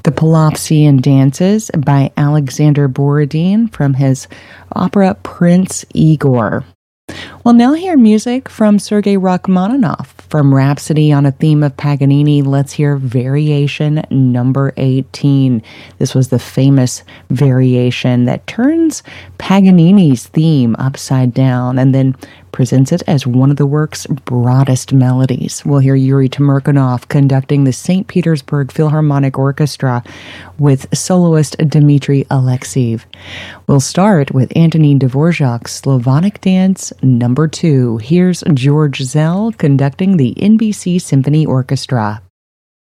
The Pelovskian Dances by Alexander Borodin from his opera Prince Igor. We'll now hear music from Sergei Rachmaninoff. From Rhapsody on a Theme of Paganini, let's hear Variation number 18. This was the famous variation that turns Paganini's theme upside down and then presents it as one of the work's broadest melodies. We'll hear Yuri Temirkanov conducting the St. Petersburg Philharmonic Orchestra with soloist Dmitry Alexeyev. We'll start with Antonin Dvorak's Slavonic Dance number 2. Here's George Zell conducting the NBC Symphony Orchestra.